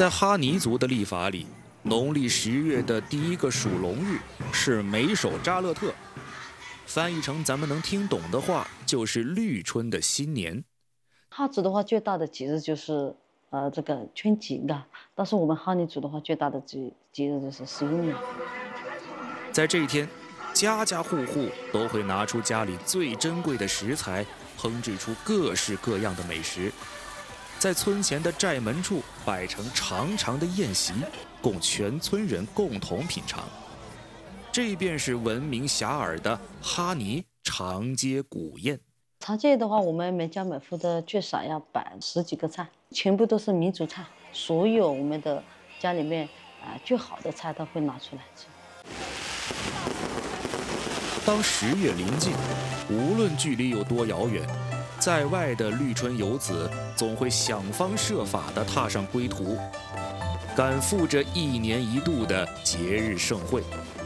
在哈尼族的历法里，农历10月的第一个属龙日是梅首扎勒特，翻译成咱们能听懂的话，就是绿春的新年。 哈族的话，最大的节日就是这个春节的，但是我们哈尼族的话，最大的节日就是11年。 在这一天，家家户户都会拿出家里最珍贵的食材，烹制出各式各样的美食。在村前的寨门处摆成长长的宴席，供全村人共同品尝。这便是闻名遐迩的哈尼长街古宴。 长街的话，我们每家每户的最少要摆10几个菜，全部都是民族菜，所有我们的家里面最好的菜都会拿出来吃。 当10月临近，无论距离有多遥远，在外的绿春游子总会想方设法地踏上归途，赶赴这1年1度的节日盛会。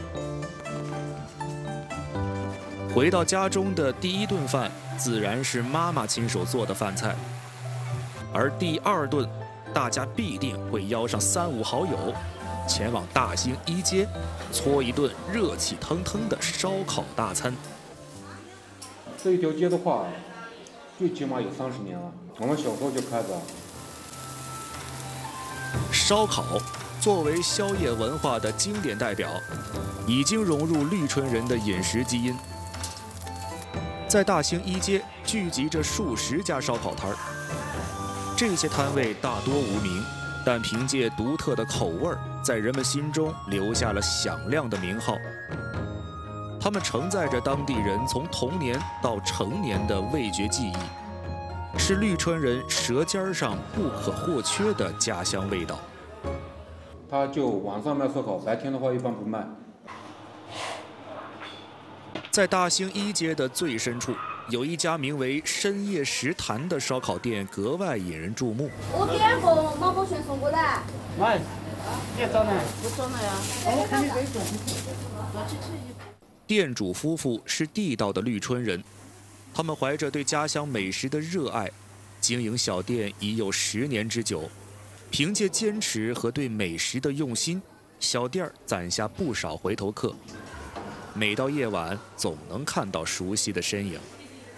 回到家中的第一顿饭，自然是妈妈亲手做的饭菜，而第2顿，大家必定会邀上3、5好友，前往大兴一街，搓一顿热气腾腾的烧烤大餐。 这一条街的话，最起码有30年了，我们小时候就开着。 烧烤作为宵夜文化的经典代表，已经融入绿春人的饮食基因。在大兴一街聚集着数十家烧烤摊儿，这些摊位大多无名，但凭借独特的口味儿，在人们心中留下了响亮的名号。它们承载着当地人从童年到成年的味觉记忆，是绿春人舌尖上不可或缺的家乡味道。 他就晚上卖烧烤，白天的话一般不卖。 在大兴一街的最深处，有一家名为深夜食坛的烧烤店格外引人注目。 我点过，毛毛全送过来。 来，别找呢， 不找了呀。 我看你这个。 店主夫妇是地道的绿春人，他们怀着对家乡美食的热爱，经营小店已有10年之久。凭借坚持和对美食的用心，小店攒下不少回头客。每到夜晚，总能看到熟悉的身影。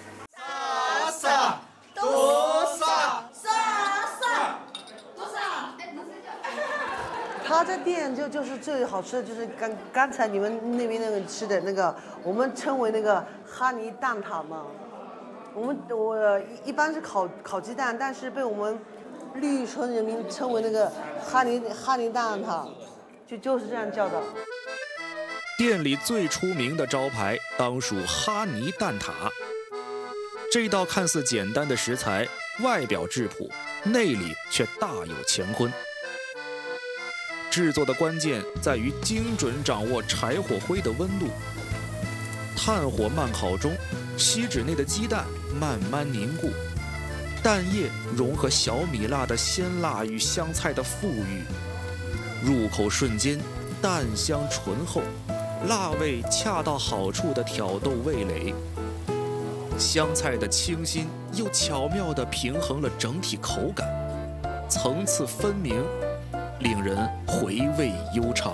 他这店就是最好吃的，就是刚才你们那边那个吃的那个，我们称为那个哈尼蛋挞嘛。我一般是烤鸡蛋，但是被我们绿春人民称为那个哈尼蛋挞，就是这样叫的。 店里最出名的招牌当属哈尼蛋挞。这道看似简单的食材，外表质朴，内里却大有乾坤。制作的关键在于精准掌握柴火灰的温度。炭火慢烤中，锡纸内的鸡蛋慢慢凝固，蛋液融合小米辣的鲜辣与香菜的馥郁，入口瞬间蛋香醇厚，辣味恰到好处地挑逗味蕾，香菜的清新又巧妙地平衡了整体口感，层次分明，令人回味悠长。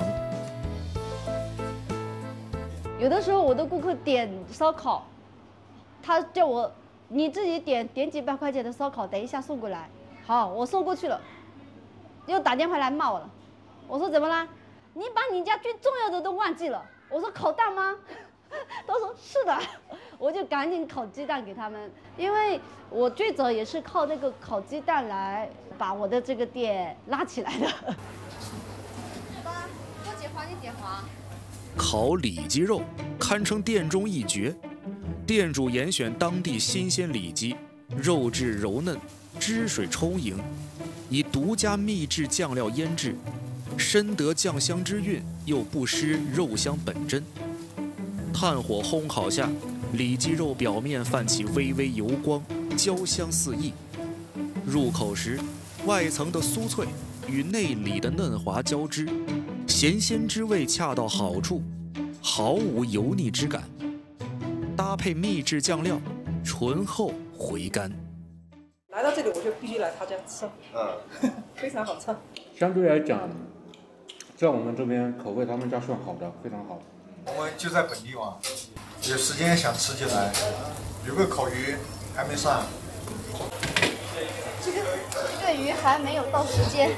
有的时候我的顾客点烧烤，他叫我你自己点几百块钱的烧烤，等一下送过来。好，我送过去了，又打电话来骂我了。我说怎么啦？你把你家最重要的都忘记了。我说烤蛋吗？他说是的，我就赶紧烤鸡蛋给他们，因为我最早也是靠那个烤鸡蛋来把我的这个店拉起来的。 爸，我结花，你结花。 烤里脊肉堪称店中一绝，店主严选当地新鲜里脊，肉质柔嫩，汁水充盈，以独家秘制酱料腌制，深得酱香之韵，又不失肉香本真。炭火烘烤下，里脊肉表面泛起微微油光，焦香四溢。入口时，外层的酥脆与内里的嫩滑交织，咸鲜之味恰到好处，毫无油腻之感。搭配秘制酱料，醇厚回甘。 来到这里我就必须来他家吃，非常好吃。 相对来讲，在我们这边口味他们家算好的，非常好。 我们就在本地嘛，有时间想吃就来。有个烤鱼还没上， 这个鱼还没有到时间。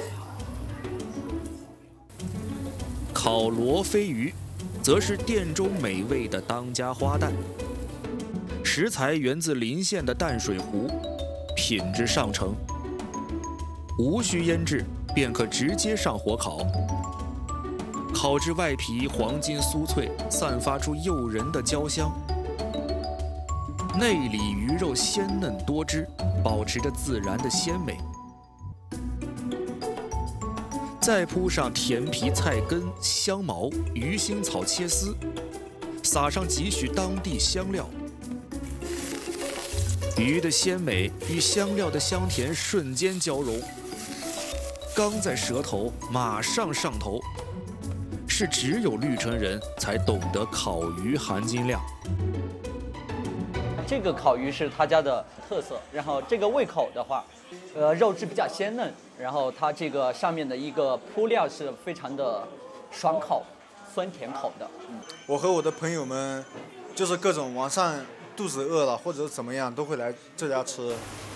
烤罗非鱼，则是店中美味的当家花旦。食材源自邻县的淡水湖，品质上乘，无需腌制便可直接上火烤。烤至外皮黄金酥脆，散发出诱人的焦香。内里鱼肉鲜嫩多汁，保持着自然的鲜美。再铺上甜皮菜根、香茅、鱼腥草切丝，撒上几许当地香料。鱼的鲜美与香料的香甜瞬间交融，刚在舌头，马上上头。是只有绿城人才懂得烤鱼含金量。 这个烤鱼是他家的特色，然后这个胃口的话，肉质比较鲜嫩，然后它这个上面的一个铺料是非常的爽口、酸甜口的。 我和我的朋友们，就是各种晚上肚子饿了或者怎么样，都会来这家吃。